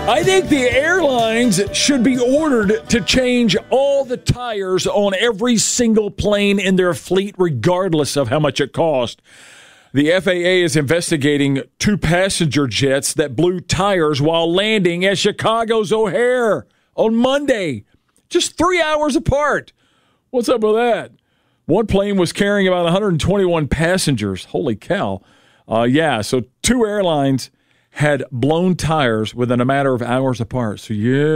I think the airlines should be ordered to change all the tires on every single plane in their fleet, regardless of how much it costs. The FAA is investigating 2 passenger jets that blew tires while landing at Chicago's O'Hare on Monday, just 3 hours apart. What's up with that? One plane was carrying about 121 passengers. Holy cow. So 2 airlines had blown tires within a matter of hours apart. So, yeah.